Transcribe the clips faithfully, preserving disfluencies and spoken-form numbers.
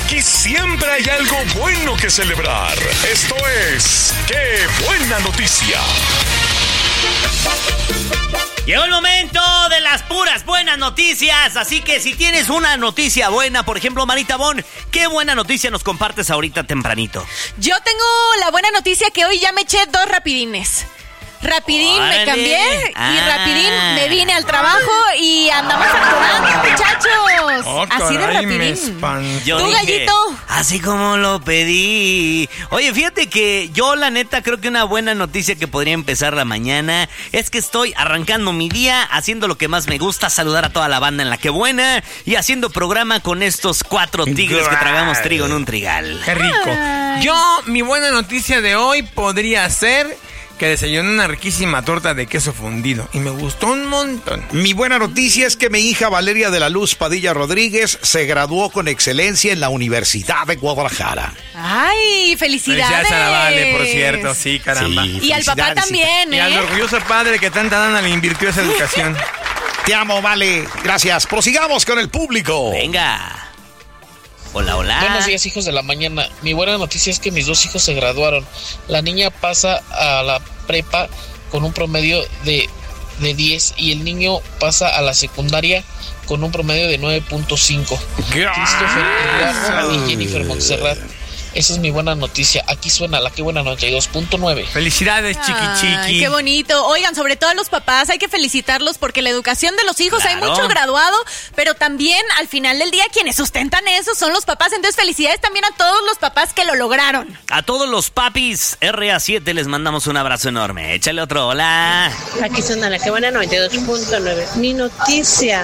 Aquí siempre hay algo bueno que celebrar. Esto es ¡Qué buena noticia! Llegó el momento de las puras buenas noticias, así que si tienes una noticia buena, por ejemplo, Marita Bon, ¿qué buena noticia nos compartes ahorita tempranito? Yo tengo la buena noticia que hoy ya me eché dos rapidines. Rapidín ¡Órale! me cambié Ah. y rapidín me vine al trabajo y andamos actuando, muchachos. Oh, Así de caray, me rapidín. espanté. Yo ¿Tú, dije, gallito? así como lo pedí. Oye, fíjate que yo, la neta, creo que una buena noticia que podría empezar la mañana es que estoy arrancando mi día, haciendo lo que más me gusta, saludar a toda la banda en la que buena y haciendo programa con estos cuatro tigres que tragamos trigo en un trigal. Qué rico. Ay. Yo, mi buena noticia de hoy podría ser que desayuné una riquísima torta de queso fundido y me gustó un montón. Mi buena noticia es que mi hija Valeria de la Luz Padilla Rodríguez se graduó con excelencia en la Universidad de Guadalajara. Ay, felicidades. Felicidades a la Vale, por cierto, sí, caramba. Sí. Y al papá Felicidades, también, Y al ¿eh? orgulloso padre que tanta lana le invirtió esa educación. Te amo, Vale. Gracias. Prosigamos con el público. Venga. Hola, hola. Buenos días, hijos de la mañana. Mi buena noticia es que mis dos hijos se graduaron. La niña pasa a la prepa con un promedio de, de diez y el niño pasa a la secundaria con un promedio de nueve punto cinco. Christopher Eduardo y Jennifer Montserrat. Esa es mi buena noticia. Aquí suena la que buena noventa y dos punto nueve. Felicidades, chiqui chiqui. Ay, qué bonito. Oigan, sobre todo a los papás, hay que felicitarlos porque la educación de los hijos, Claro. hay mucho graduado, pero también al final del día quienes sustentan eso son los papás. Entonces, felicidades también a todos los papás que lo lograron. A todos los papis R A siete les mandamos un abrazo enorme. Échale otro hola. Aquí suena la que buena noventa y dos punto nueve. Mi noticia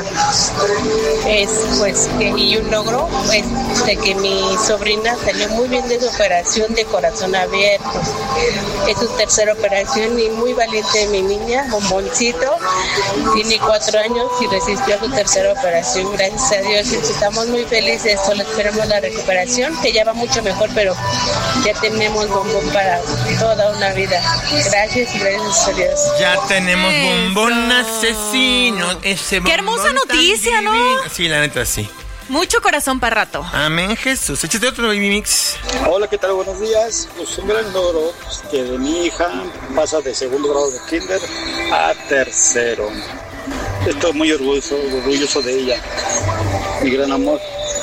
es pues que y un logro pues de que mi sobrina salió muy bien de su operación de corazón abierto. Es su tercera operación y muy valiente mi niña, bomboncito. Tiene cuatro años y resistió a su tercera operación, gracias a Dios. Y estamos muy felices, solo esperamos la recuperación, que ya va mucho mejor, pero ya tenemos bombón para toda una vida. Gracias y gracias a Dios. Ya tenemos Eso. bombón asesino. Ese Qué hermosa bombón tan noticia, ¿no? divino. Sí, la neta, sí. Mucho corazón para rato. Amén, Jesús. Échate otro baby mix. Hola, ¿qué tal? Buenos días. Pues un gran logro que de mi hija pasa de segundo grado de kinder a tercero. Estoy muy orgulloso, orgulloso de ella. Mi gran amor.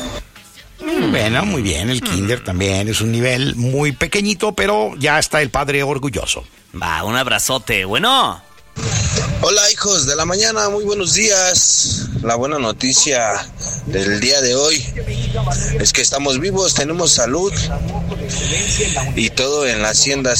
Bueno, muy bien. El kinder también es un nivel muy pequeñito, pero ya está el padre orgulloso. Va, un abrazote. Bueno. Hola hijos de la mañana, muy buenos días. La buena noticia del día de hoy es que estamos vivos, tenemos salud y todo en la hacienda